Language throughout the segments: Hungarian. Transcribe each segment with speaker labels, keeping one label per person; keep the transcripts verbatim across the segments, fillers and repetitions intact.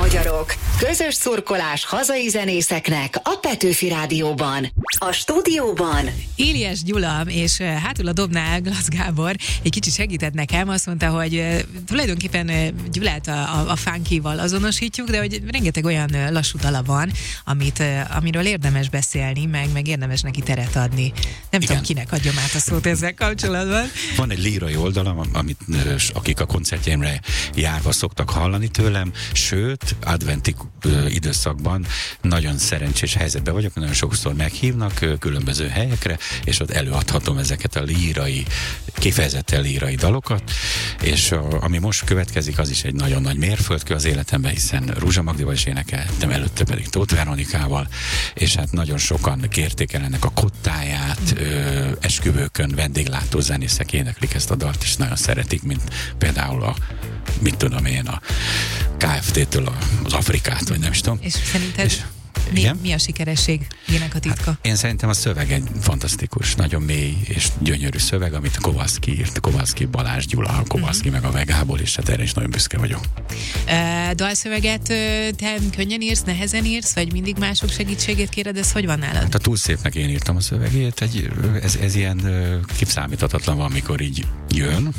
Speaker 1: magyarok! Közös szurkolás hazai zenészeknek a Petőfi Rádióban. A stúdióban
Speaker 2: Éliás Gyula, és hátul a dobnál Glasz Gábor egy kicsit segített nekem, azt mondta, hogy tulajdonképpen Gyulát a, a, a funkyval azonosítjuk, de hogy rengeteg olyan lassú dala van, amit, amiről érdemes beszélni, meg, meg érdemes neki teret adni. Nem Igen. tudom, kinek adjam át a szót ezzel kapcsolatban.
Speaker 3: Van egy lírai oldalam, amit akik a koncertjeimre járva szoktak hallani tőlem, sőt, adventi időszakban nagyon szerencsés helyzetben vagyok, nagyon sokszor meghívnak különböző helyekre, és ott előadhatom ezeket a lírai, kifejezetten lírai dalokat, és a, ami most következik, az is egy nagyon nagy mérföldkő az életemben, hiszen Rúzsa Magdival is énekeltem, előtte pedig Tóth Veronikával, és hát nagyon sokan kérték el ennek a kottáját, ö, esküvőkön vendéglátó zenészek éneklik ezt a dalt, és nagyon szeretik, mint például a mit tudom én, a ká ef té-től az Afrikát, vagy nem is tudom.
Speaker 2: És szerinted és, mi, mi a sikeresség, ilyenek a titka?
Speaker 3: Hát én szerintem a szöveg egy fantasztikus, nagyon mély és gyönyörű szöveg, amit Kovalszky írt, Kovalszky Balázs Gyula, Kovalszky uh-huh. meg a Vegából, és hát erre is nagyon büszke vagyok.
Speaker 2: Uh, dalszöveget uh, te könnyen írsz, nehezen írsz, vagy mindig mások segítségét kéred, ez hogy van nálad?
Speaker 3: Hát a túl szépnek én írtam a szövegét, egy, ez, ez ilyen uh, kiszámíthatatlan van, amikor így jön.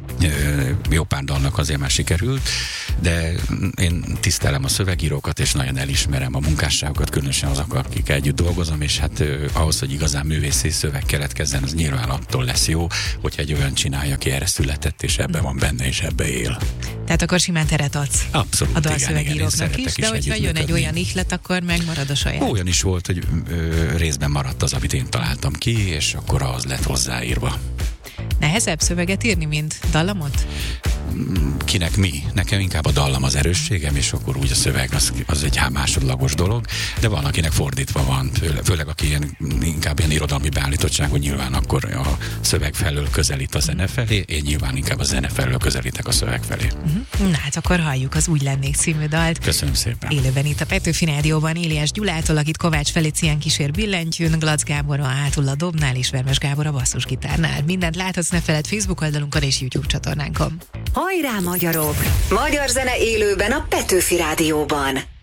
Speaker 3: Jó pár dalnak azért már sikerült, de én tisztelem a szövegírókat, és nagyon elismerem a munkásságokat, különösen azok, akik együtt dolgozom, és hát ahhoz, hogy igazán művészi szöveg keletkezzen, az nyilván attól lesz jó, hogyha egy olyan csinálja, aki erre született, és ebben van benne, és ebbe él.
Speaker 2: Tehát akkor simán teret adsz.
Speaker 3: Abszolút,
Speaker 2: a dalszövegíróknak is, de hogyha jön egy olyan ihlet, akkor megmarad a saját.
Speaker 3: Olyan is volt, hogy ö, részben maradt az, amit én találtam ki, és akkor az lett hozzáírva.
Speaker 2: Nehezebb szöveget írni, mint dallamot?
Speaker 3: Kinek mi? Nekem inkább a dallam az erősségem, és akkor úgy a szöveg az, az egy másodlagos dolog, de van, akinek fordítva van, főleg, főleg aki ilyen, inkább ilyen irodalmi beállítottságú, nyilván akkor a szöveg felől közelít a zene felé, én nyilván inkább a zene felől közelítek a szöveg felé.
Speaker 2: Uh-huh. Na hát akkor halljuk az Úgy lennék című dalt.
Speaker 3: Köszönöm szépen.
Speaker 2: Élőben itt a Petőfi Rádióban Éliás Gyulától, akit Kovács Felicián kísér billentyűn, Glasz Gábor a hátul a dobnál, és Vermes Gábor a basszusgitárnál. Mindent láthatsz, ne feledd Facebook oldalunkon és YouTube csatornánkon.
Speaker 1: Hajrá magyarok! Magyar zene élőben a Petőfi Rádióban.